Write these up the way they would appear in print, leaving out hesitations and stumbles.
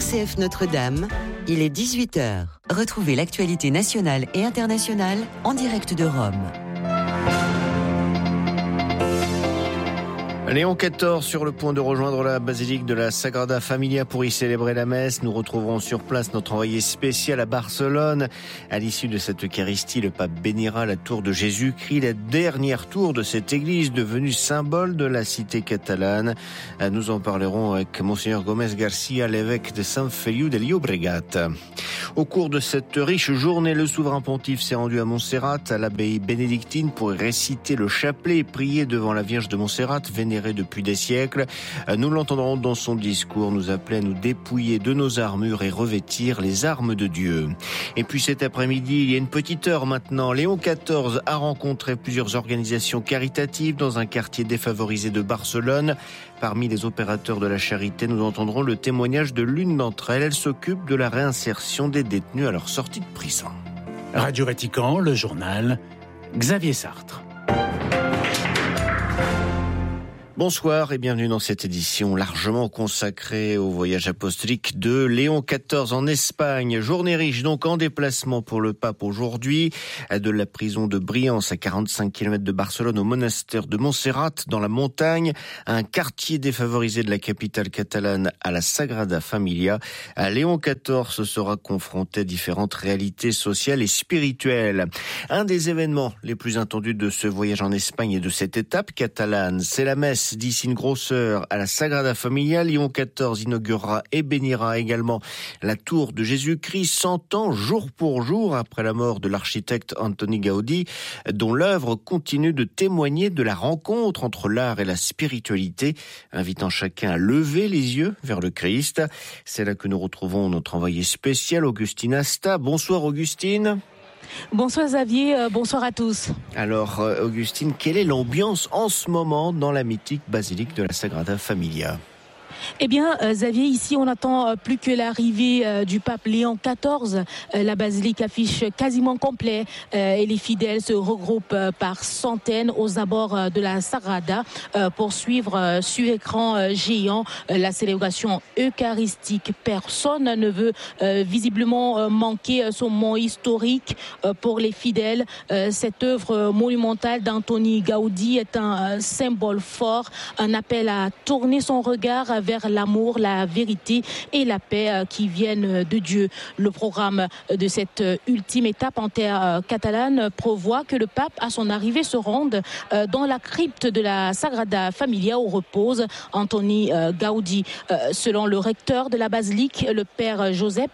RCF Notre-Dame, il est 18h. Retrouvez l'actualité nationale et internationale en direct de Rome. Léon XIV sur le point de rejoindre la basilique de la Sagrada Familia pour y célébrer la messe. Nous retrouverons sur place notre envoyé spécial à Barcelone. À l'issue de cette Eucharistie, le pape bénira la tour de Jésus-Christ, la dernière tour de cette église devenue symbole de la cité catalane. Nous en parlerons avec Monseigneur Gómez García, l'évêque de Sant Feliu de Llobregat. Au cours de cette riche journée, le souverain pontife s'est rendu à Montserrat, à l'abbaye bénédictine, pour réciter le chapelet et prier devant la Vierge de Montserrat, vénérée depuis des siècles. Nous l'entendrons dans son discours nous appeler à nous dépouiller de nos armures et revêtir les armes de Dieu. Et puis cet après-midi, il y a une petite heure maintenant, Léon XIV a rencontré plusieurs organisations caritatives dans un quartier défavorisé de Barcelone. Parmi les opérateurs de la charité, nous entendrons le témoignage de l'une d'entre elles. Elle s'occupe de la réinsertion des détenus à leur sortie de prison. Radio Vatican, le journal, Xavier Sartre. Bonsoir et bienvenue dans cette édition largement consacrée au voyage apostolique de Léon XIV en Espagne. Journée riche donc en déplacement pour le pape aujourd'hui, de la prison de Briance à 45 km de Barcelone au monastère de Montserrat dans la montagne, un quartier défavorisé de la capitale catalane à la Sagrada Familia. Léon XIV sera confronté à différentes réalités sociales et spirituelles. Un des événements les plus attendus de ce voyage en Espagne et de cette étape catalane, c'est la messe d'ici une grosse heure à la Sagrada Familia. Léon XIV inaugurera et bénira également la tour de Jésus-Christ, 100 ans jour pour jour après la mort de l'architecte Antoni Gaudí, dont l'œuvre continue de témoigner de la rencontre entre l'art et la spiritualité, invitant chacun à lever les yeux vers le Christ. C'est là que nous retrouvons notre envoyé spécial, Augustine Asta. Bonsoir Augustine. Bonsoir Xavier, bonsoir à tous. Alors Augustine, quelle est l'ambiance en ce moment dans la mythique basilique de la Sagrada Familia ? Eh bien, Xavier, ici, on n'attend plus que l'arrivée du pape Léon XIV. La basilique affiche quasiment complet et les fidèles se regroupent par centaines aux abords de la Sagrada pour suivre sur écran géant la célébration eucharistique. Personne ne veut visiblement manquer ce moment historique pour les fidèles. Cette œuvre monumentale d'Antoni Gaudí est un symbole fort, un appel à tourner son regard vers l'amour, la vérité et la paix qui viennent de Dieu. Le programme de cette ultime étape en terre catalane prévoit que le pape, à son arrivée, se rende dans la crypte de la Sagrada Familia où repose Antoni Gaudí. Selon le recteur de la basilique, le père Josep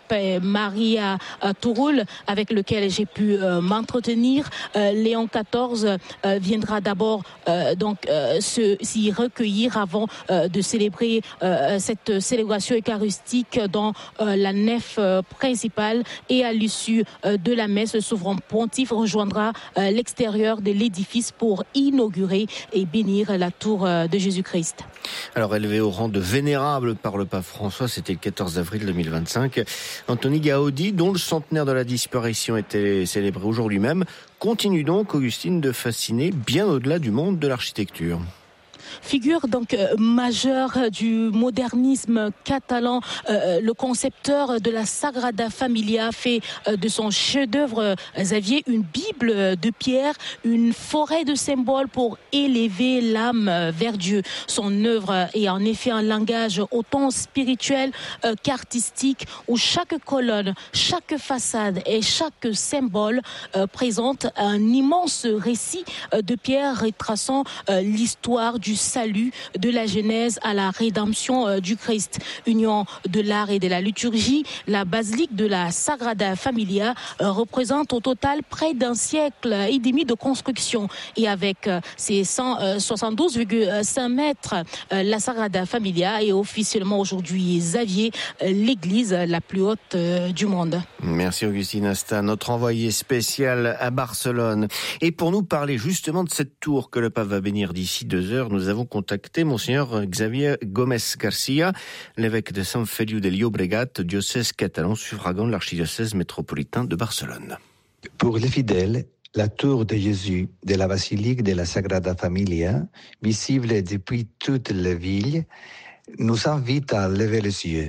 Maria Turull, avec lequel j'ai pu m'entretenir, Léon XIV viendra d'abord s'y recueillir avant de célébrer cette célébration eucharistique dans la nef principale, et à l'issue de la messe, le souverain pontife rejoindra l'extérieur de l'édifice pour inaugurer et bénir la tour de Jésus-Christ. Alors élevé au rang de vénérable par le pape François, c'était le 14 avril 2025, Antoni Gaudí, dont le centenaire de la disparition était célébré aujourd'hui même, continue donc, Augustine, de fasciner bien au-delà du monde de l'architecture. Figure donc majeure du modernisme catalan, le concepteur de la Sagrada Familia fait de son chef-d'œuvre, Xavier, une Bible de pierre, une forêt de symboles pour élever l'âme vers Dieu. Son œuvre est en effet un langage autant spirituel qu'artistique, où chaque colonne, chaque façade et chaque symbole présente un immense récit de pierre retraçant l'histoire du salut, de la Genèse à la rédemption du Christ. Union de l'art et de la liturgie, la basilique de la Sagrada Familia représente au total près d'un siècle et demi de construction. Et avec ses 172,5 mètres, la Sagrada Familia est officiellement aujourd'hui, Xavier, l'église la plus haute du monde. Merci Augustine Asta, notre envoyé spécial à Barcelone. Et pour nous parler justement de cette tour que le pape va bénir d'ici 2 heures, nous avons contacté Monseigneur Xavier Gómez García, l'évêque de Sant Feliu de Llobregat, diocèse catalan suffragant de l'archidiocèse métropolitain de Barcelone. Pour les fidèles, la tour de Jésus de la basilique de la Sagrada Familia, visible depuis toute la ville, nous invite à lever les yeux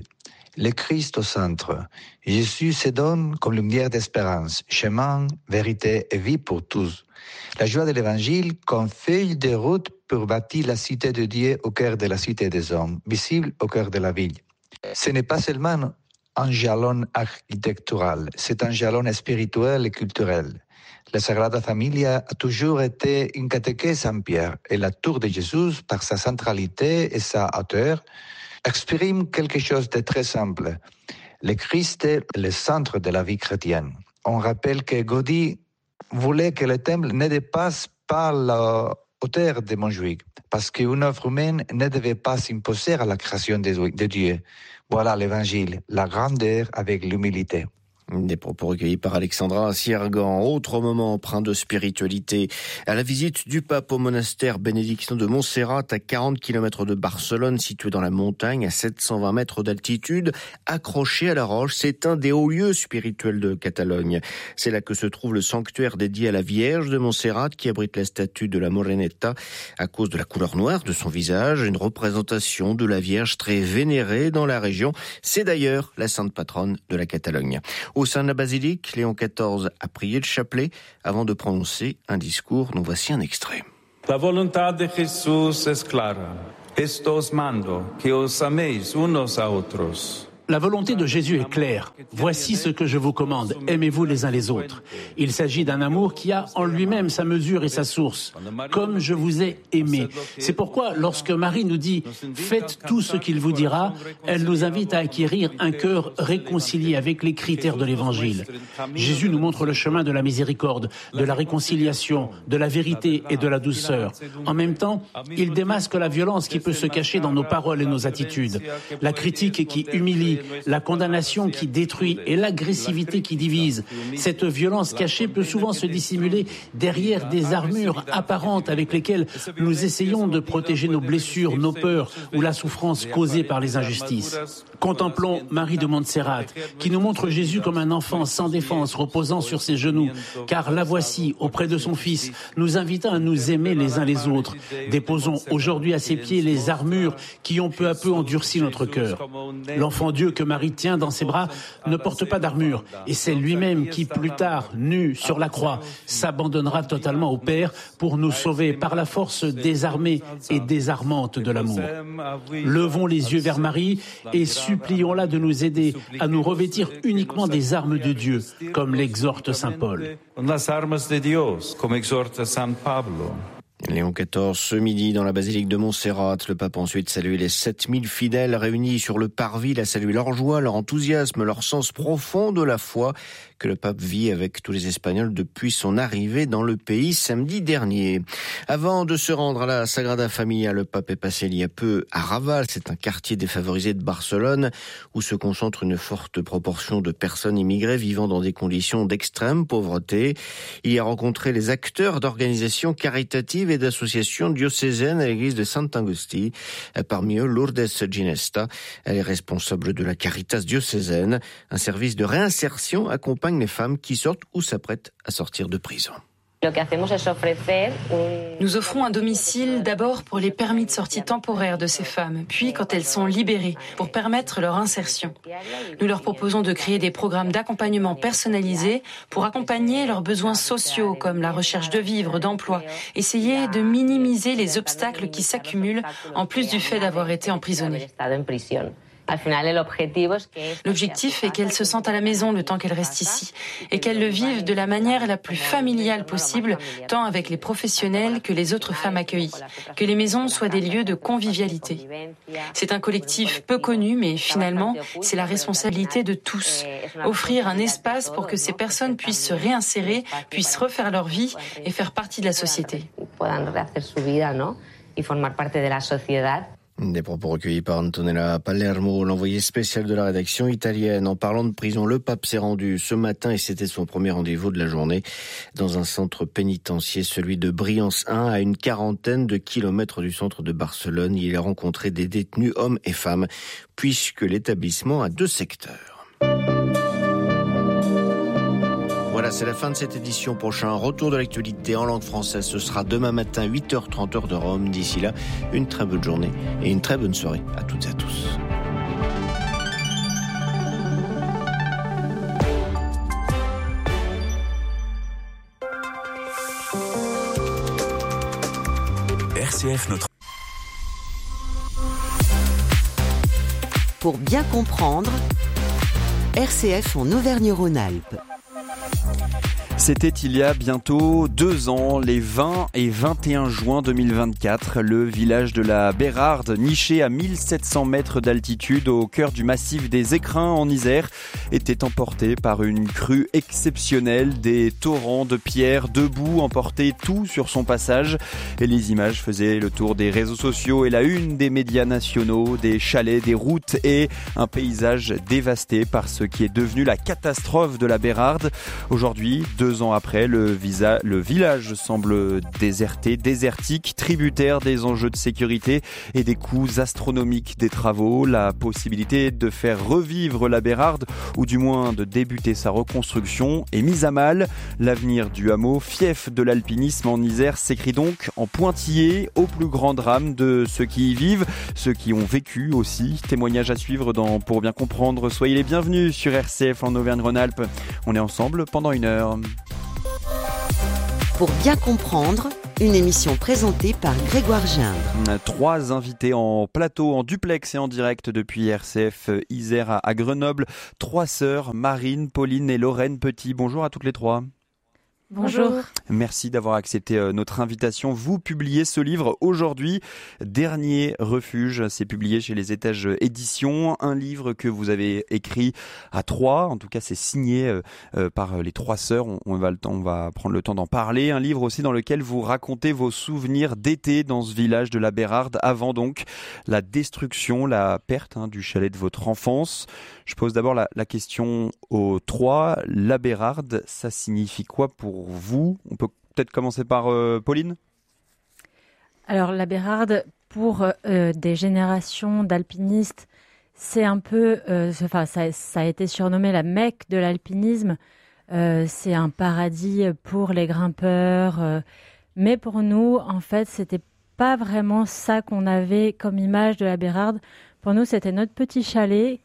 Le Christ au centre. Jésus se donne comme lumière d'espérance, chemin, vérité et vie pour tous. La joie de l'Évangile comme feuille de route pour bâtir la cité de Dieu au cœur de la cité des hommes, visible au cœur de la ville. Ce n'est pas seulement un jalon architectural, c'est un jalon spirituel et culturel. La Sagrada Familia a toujours été une catéchèse en pierre et la tour de Jésus, par sa centralité et sa hauteur, exprime quelque chose de très simple. Le Christ est le centre de la vie chrétienne. On rappelle que Gaudí voulait que le temple ne dépasse pas la hauteur de Montjuïc, parce qu'une œuvre humaine ne devait pas s'imposer à la création de Dieu. Voilà l'Évangile, la grandeur avec l'humilité. Des propos recueillis par Alexandra Siergan. Autre moment empreint de spiritualité. À la visite du pape au monastère bénédictin de Montserrat, à 40 km de Barcelone, situé dans la montagne, à 720 mètres d'altitude, accroché à la roche. C'est un des hauts lieux spirituels de Catalogne. C'est là que se trouve le sanctuaire dédié à la Vierge de Montserrat, qui abrite la statue de la Moreneta à cause de la couleur noire de son visage. Une représentation de la Vierge très vénérée dans la région. C'est d'ailleurs la sainte patronne de la Catalogne. Au sein de la basilique, Léon XIV a prié le chapelet avant de prononcer un discours dont voici un extrait. La voluntad de Jesús es clara. Esto os mando, que os améis unos a otros. La volonté de Jésus est claire. Voici ce que je vous commande. Aimez-vous les uns les autres. Il s'agit d'un amour qui a en lui-même sa mesure et sa source. Comme je vous ai aimé. C'est pourquoi, lorsque Marie nous dit « Faites tout ce qu'il vous dira », elle nous invite à acquérir un cœur réconcilié avec les critères de l'Évangile. Jésus nous montre le chemin de la miséricorde, de la réconciliation, de la vérité et de la douceur. En même temps, il démasque la violence qui peut se cacher dans nos paroles et nos attitudes. La critique qui humilie, la condamnation qui détruit et l'agressivité qui divise. Cette violence cachée peut souvent se dissimuler derrière des armures apparentes avec lesquelles nous essayons de protéger nos blessures, nos peurs ou la souffrance causée par les injustices. Contemplons Marie de Montserrat, qui nous montre Jésus comme un enfant sans défense, reposant sur ses genoux, car la voici auprès de son Fils, nous invitant à nous aimer les uns les autres. Déposons aujourd'hui à ses pieds les armures qui ont peu à peu endurci notre cœur. L'enfant Dieu que Marie tient dans ses bras ne porte pas d'armure, et c'est lui-même qui, plus tard, nu sur la croix, s'abandonnera totalement au Père pour nous sauver par la force désarmée et désarmante de l'amour. Levons les yeux vers Marie et supplions-la de nous aider à nous revêtir uniquement des armes de Dieu, comme l'exhorte saint Paul. Léon XIV, ce midi, dans la basilique de Montserrat, le pape a ensuite salué les 7000 fidèles réunis sur le parvis. Il a salué leur joie, leur enthousiasme, leur sens profond de la foi que le pape vit avec tous les Espagnols depuis son arrivée dans le pays samedi dernier. Avant de se rendre à la Sagrada Familia, le pape est passé il y a peu à Raval. C'est un quartier défavorisé de Barcelone où se concentre une forte proportion de personnes immigrées vivant dans des conditions d'extrême pauvreté. Il y a rencontré les acteurs d'organisations caritatives et d'associations diocésaines à l'église de Sant'Agustí. Parmi eux, Lourdes Ginesta. Elle est responsable de la Caritas diocésaine. Un service de réinsertion accompagne les femmes qui sortent ou s'apprêtent à sortir de prison. Nous offrons un domicile d'abord pour les permis de sortie temporaires de ces femmes, puis quand elles sont libérées, pour permettre leur insertion. Nous leur proposons de créer des programmes d'accompagnement personnalisés pour accompagner leurs besoins sociaux comme la recherche de vivres, d'emploi, essayer de minimiser les obstacles qui s'accumulent en plus du fait d'avoir été emprisonnées. L'objectif est qu'elles se sentent à la maison le temps qu'elles restent ici et qu'elles le vivent de la manière la plus familiale possible, tant avec les professionnels que les autres femmes accueillies. Que les maisons soient des lieux de convivialité. C'est un collectif peu connu, mais finalement, c'est la responsabilité de tous. Offrir un espace pour que ces personnes puissent se réinsérer, puissent refaire leur vie et faire partie de la société. Des propos recueillis par Antonella Palermo, l'envoyé spécial de la rédaction italienne. En parlant de prison, le pape s'est rendu ce matin et c'était son premier rendez-vous de la journée dans un centre pénitentiaire, celui de Briançon 1, à une quarantaine de kilomètres du centre de Barcelone. Il a rencontré des détenus, hommes et femmes, puisque l'établissement a 2 secteurs. Voilà, c'est la fin de cette édition. Prochain retour de l'actualité en langue française, ce sera demain matin, 8h30 heure de Rome. D'ici là, une très bonne journée et une très bonne soirée à toutes et à tous. RCF, notre... Pour bien comprendre, RCF en Auvergne-Rhône-Alpes. C'était il y a bientôt 2 ans, les 20 et 21 juin 2024. Le village de la Bérarde, niché à 1700 mètres d'altitude au cœur du massif des Écrins en Isère, était emporté par une crue exceptionnelle. Des torrents de pierres, de boue emportaient tout sur son passage. Et les images faisaient le tour des réseaux sociaux et la une des médias nationaux, des chalets, des routes et un paysage dévasté par ce qui est devenu la catastrophe de la Bérarde. Aujourd'hui, 2 ans après, le village semble déserté, désertique, tributaire des enjeux de sécurité et des coûts astronomiques des travaux. La possibilité de faire revivre la Bérarde, ou du moins de débuter sa reconstruction, est mise à mal. L'avenir du hameau, fief de l'alpinisme en Isère, s'écrit donc en pointillé, au plus grand drame de ceux qui y vivent, ceux qui ont vécu aussi. Témoignage à suivre dans Pour bien comprendre. Soyez les bienvenus sur RCF en Auvergne-Rhône-Alpes. On est ensemble pendant 1 heure. Pour bien comprendre, une émission présentée par Grégoire Gindre. 3 invités en plateau, en duplex et en direct depuis RCF Isère à Grenoble. 3 sœurs, Marine, Pauline et Lorraine Petit. Bonjour à toutes les 3. Bonjour. Merci d'avoir accepté notre invitation. Vous publiez ce livre aujourd'hui, Dernier refuge. C'est publié chez Les Étages Éditions. Un livre que vous avez écrit à 3. En tout cas, c'est signé par les 3 sœurs. On va prendre le temps d'en parler. Un livre aussi dans lequel vous racontez vos souvenirs d'été dans ce village de la Bérarde, avant donc la destruction, la perte du chalet de votre enfance. Je pose d'abord la question aux 3. La Bérarde, ça signifie quoi pour vous? On peut peut-être commencer par Pauline. Alors la Bérarde, pour des générations d'alpinistes, c'est un peu, ça a été surnommé la Mecque de l'alpinisme. C'est un paradis pour les grimpeurs. Mais pour nous, en fait, c'était pas vraiment ça qu'on avait comme image de la Bérarde. Pour nous, c'était notre petit chalet,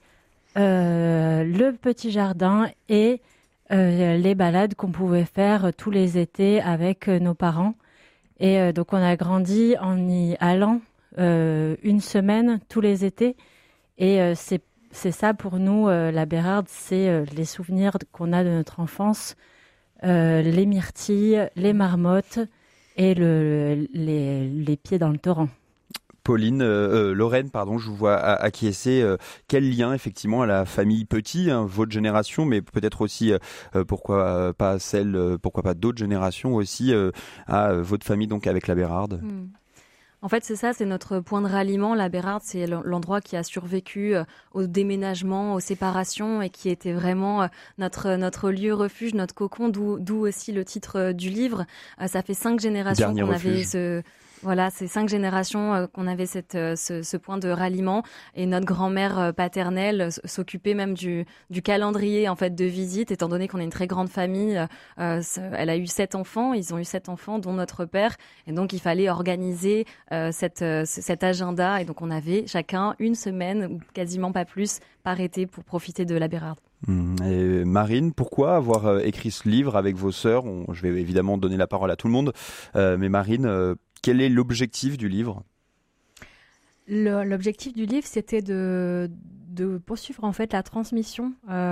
le petit jardin et les balades qu'on pouvait faire tous les étés avec nos parents. Et donc on a grandi en y allant 1 semaine tous les étés. Et c'est ça pour nous, la Bérarde, c'est les souvenirs qu'on a de notre enfance, les myrtilles, les marmottes et les pieds dans le torrent. Pauline, Lorraine, je vous vois acquiescer. Quel lien effectivement à la famille Petit, votre génération, mais peut-être aussi pourquoi pas d'autres générations aussi à votre famille donc avec la Bérarde. En fait, c'est ça, c'est notre point de ralliement. La Bérarde, c'est l'endroit qui a survécu au déménagement, aux séparations et qui était vraiment notre lieu refuge, notre cocon, d'où aussi le titre du livre. Ça fait 5 générations Dernier qu'on refuge. avait Voilà, c'est 5 générations qu'on avait ce point de ralliement, et notre grand-mère paternelle s'occupait même du calendrier en fait de visite, étant donné qu'on est une très grande famille. Elle a eu 7 enfants, ils ont eu 7 enfants dont notre père, et donc il fallait organiser cet agenda, et donc on avait chacun 1 semaine ou quasiment pas plus par été pour profiter de la Bérarde. Et Marine, pourquoi avoir écrit ce livre avec vos sœurs? Je vais évidemment donner la parole à tout le monde, mais Marine, quel est l'objectif du livre? L'objectif du livre, c'était de poursuivre en fait la transmission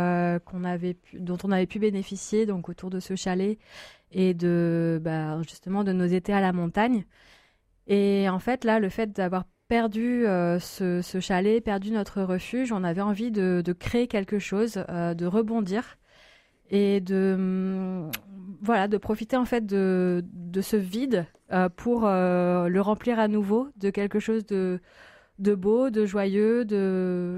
dont on avait pu bénéficier donc autour de ce chalet et justement de nos étés à la montagne. Et en fait là, le fait d'avoir perdu ce chalet, perdu notre refuge, on avait envie de créer quelque chose, de rebondir et de profiter en fait de ce vide pour le remplir à nouveau de quelque chose de beau, de joyeux, de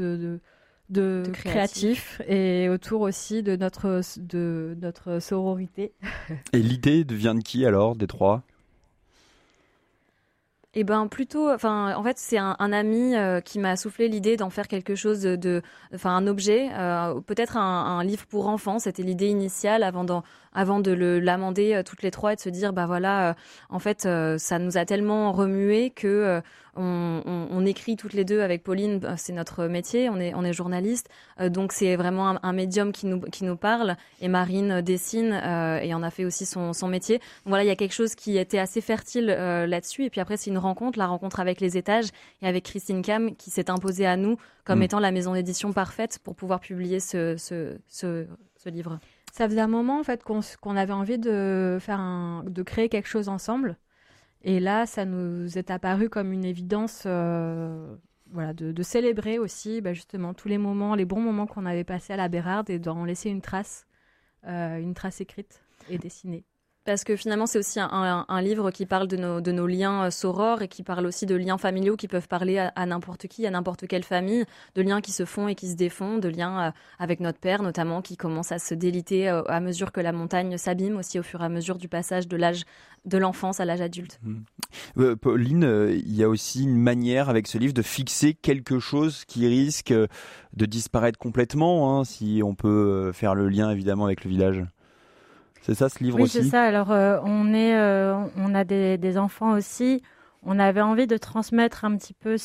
créatif, et autour aussi de notre sororité. Et l'idée vient de qui alors, des 3? Eh ben plutôt, en fait c'est un ami qui m'a soufflé l'idée d'en faire quelque chose un objet, peut-être un livre pour enfants. C'était l'idée initiale avant de l'amender toutes les trois et de se dire en fait ça nous a tellement remué que on écrit toutes les deux avec Pauline, c'est notre métier, on est journaliste, donc c'est vraiment un médium qui nous parle, et Marine dessine et en a fait aussi son métier. Donc voilà, il y a quelque chose qui était assez fertile là-dessus, et puis après c'est la rencontre avec les étages et avec Christine Cam qui s'est imposée à nous comme étant la maison d'édition parfaite pour pouvoir publier ce livre. Ça faisait un moment en fait qu'on avait envie de créer quelque chose ensemble. Et là, ça nous est apparu comme une évidence de célébrer aussi justement tous les moments, les bons moments qu'on avait passés à la Bérarde et d'en laisser une trace écrite et dessinée. Parce que finalement, c'est aussi un livre qui parle de nos liens sorores et qui parle aussi de liens familiaux qui peuvent parler à n'importe qui, à n'importe quelle famille, de liens qui se font et qui se défont, de liens avec notre père notamment qui commence à se déliter à mesure que la montagne s'abîme, aussi au fur et à mesure du passage de l'âge de l'enfance à l'âge adulte. Pauline, il y a aussi une manière avec ce livre de fixer quelque chose qui risque de disparaître complètement, si on peut faire le lien évidemment avec le village. C'est ça, ce livre aussi ? Oui, c'est ça. Alors, on a des enfants aussi. On avait envie de transmettre un petit peu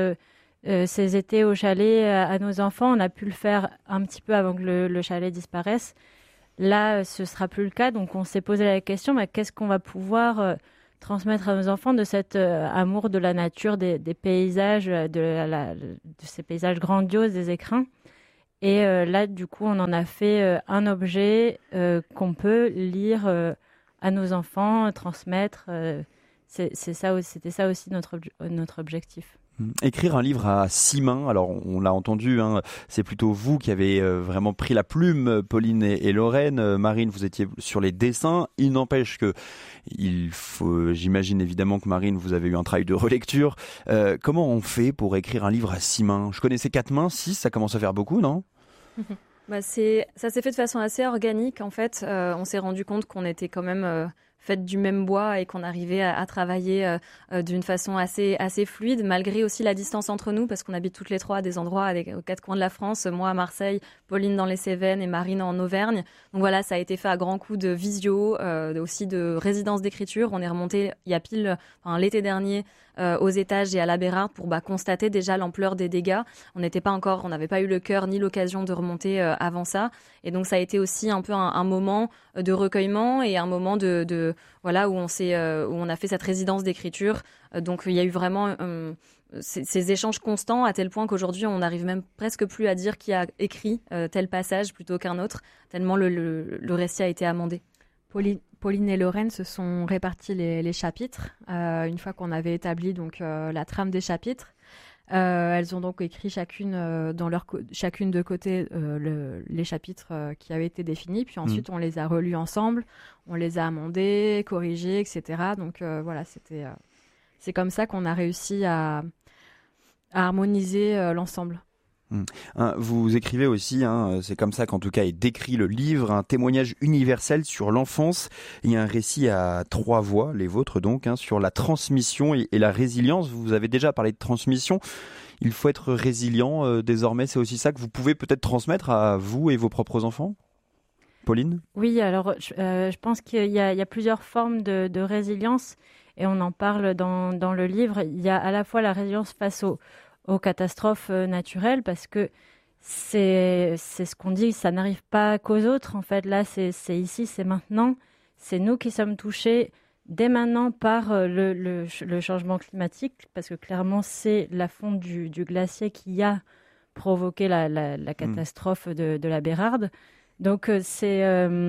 ces étés au chalet à nos enfants. On a pu le faire un petit peu avant que le chalet disparaisse. Là, ce ne sera plus le cas. Donc, on s'est posé la question, qu'est-ce qu'on va pouvoir transmettre à nos enfants de cet amour de la nature, des paysages, de ces paysages grandioses des écrins. Et là, du coup, on en a fait un objet qu'on peut lire à nos enfants, transmettre. C'était ça aussi notre objectif. Écrire un livre à 6 mains, alors on l'a entendu, c'est plutôt vous qui avez vraiment pris la plume, Pauline et Lorraine. Marine, vous étiez sur les dessins. Il n'empêche que j'imagine évidemment que Marine, vous avez eu un travail de relecture. Comment on fait pour écrire un livre à 6 mains ? Je connaissais 4 mains, 6, ça commence à faire beaucoup, non ? Ça s'est fait de façon assez organique en fait. On s'est rendu compte qu'on était quand même faites du même bois et qu'on arrivait à travailler d'une façon assez fluide, malgré aussi la distance entre nous, parce qu'on habite toutes les trois à des endroits aux 4 coins de la France, moi à Marseille, Pauline dans les Cévennes et Marine en Auvergne. Donc voilà, ça a été fait à grands coups de visio, aussi de résidence d'écriture. On est remonté il y a l'été dernier aux étages et à la Bérarde pour constater déjà l'ampleur des dégâts. On n'avait pas eu le cœur ni l'occasion de remonter avant ça. Et donc ça a été aussi un peu un moment de recueillement et un moment où on a fait cette résidence d'écriture. Donc il y a eu vraiment ces échanges constants à tel point qu'aujourd'hui on n'arrive même presque plus à dire qui a écrit tel passage plutôt qu'un autre, tellement le récit a été amendé. Pauline et Lorraine se sont répartis les chapitres une fois qu'on avait établi donc la trame des chapitres. Elles ont donc écrit chacune de côté les chapitres qui avaient été définis, puis ensuite on les a relus ensemble, on les a amendés, corrigés, etc. Donc c'est comme ça qu'on a réussi à harmoniser l'ensemble. Vous écrivez aussi, c'est comme ça qu'en tout cas est décrit le livre, un témoignage universel sur l'enfance et un récit à 3 voix, les vôtres donc, sur la transmission et la résilience. Vous avez déjà parlé de transmission. Il faut être résilient désormais, c'est aussi ça que vous pouvez peut-être transmettre à vous et vos propres enfants ? Pauline ? Oui, alors je pense qu'il y a plusieurs formes de résilience et on en parle dans le livre. Il y a à la fois la résilience face aux catastrophes naturelles, parce que c'est ce qu'on dit, ça n'arrive pas qu'aux autres. En fait, là, c'est ici, c'est maintenant. C'est nous qui sommes touchés dès maintenant par le changement climatique, parce que clairement, c'est la fonte du glacier qui a provoqué la catastrophe de la Bérarde. Donc, c'est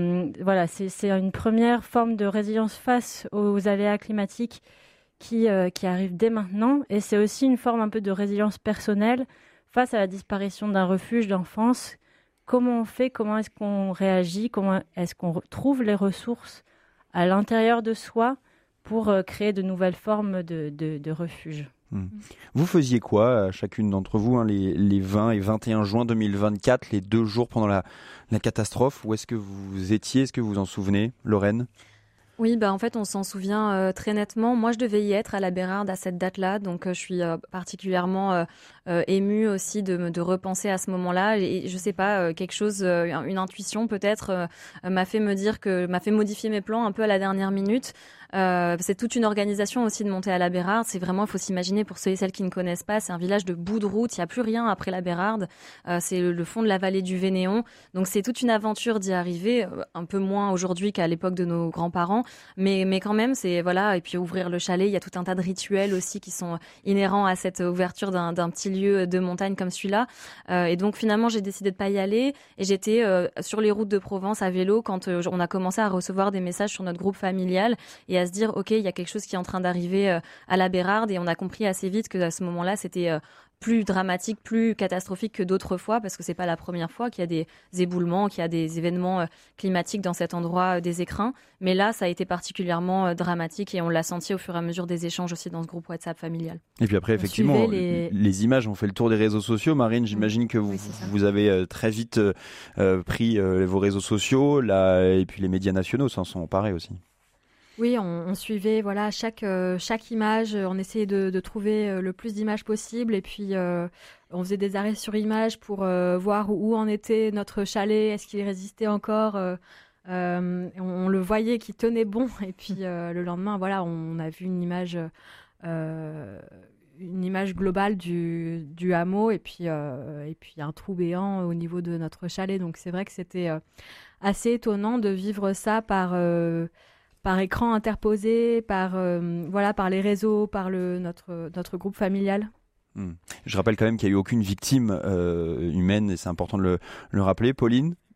une première forme de résilience face aux aléas climatiques qui arrive dès maintenant, et c'est aussi une forme un peu de résilience personnelle face à la disparition d'un refuge d'enfance. Comment on fait, comment est-ce qu'on réagit, comment est-ce qu'on trouve les ressources à l'intérieur de soi pour créer de nouvelles formes de refuge. Vous faisiez quoi, chacune d'entre vous, les 20 et 21 juin 2024, les 2 jours pendant la catastrophe ? Où est-ce que vous étiez ? Est-ce que vous vous en souvenez, Lorraine ? Oui, en fait, on s'en souvient très nettement. Moi, je devais y être à la Bérarde à cette date-là, donc je suis particulièrement émue aussi de repenser à ce moment-là. Et je sais pas, quelque chose, une intuition peut-être, m'a fait modifier mes plans un peu à la dernière minute. C'est toute une organisation aussi de monter à la Bérarde. C'est vraiment, il faut s'imaginer, pour ceux et celles qui ne connaissent pas, c'est un village de bout de route. Il n'y a plus rien après la Bérarde. C'est le fond de la vallée du Vénéon. Donc c'est toute une aventure d'y arriver, un peu moins aujourd'hui qu'à l'époque de nos grands-parents. Mais quand même, c'est, voilà. Et puis ouvrir le chalet, il y a tout un tas de rituels aussi qui sont inhérents à cette ouverture d'un petit lieu de montagne comme celui-là. Et donc finalement, j'ai décidé de pas y aller. Et j'étais sur les routes de Provence à vélo quand on a commencé à recevoir des messages sur notre groupe familial et à se dire, ok, il y a quelque chose qui est en train d'arriver à la Bérarde. Et on a compris assez vite que à ce moment-là, c'était plus dramatique, plus catastrophique que d'autres fois, parce que c'est pas la première fois qu'il y a des éboulements, qu'il y a des événements climatiques dans cet endroit des écrins. Mais là, ça a été particulièrement dramatique et on l'a senti au fur et à mesure des échanges aussi dans ce groupe WhatsApp familial. Et puis après, effectivement, les images ont fait le tour des réseaux sociaux. Marine, j'imagine que vous avez très vite pris vos réseaux sociaux, là, et puis les médias nationaux s'en sont emparés aussi. Oui, on suivait chaque image, on essayait de trouver le plus d'images possible et puis on faisait des arrêts sur image pour voir où en était notre chalet, est-ce qu'il résistait encore. On le voyait qui tenait bon et puis le lendemain, voilà, on a vu une image globale du hameau et puis un trou béant au niveau de notre chalet. Donc c'est vrai que c'était assez étonnant de vivre ça par écran interposé, par les réseaux, par notre groupe familial. Je rappelle quand même qu'il n'y a eu aucune victime humaine et c'est important de le rappeler. Pauline ?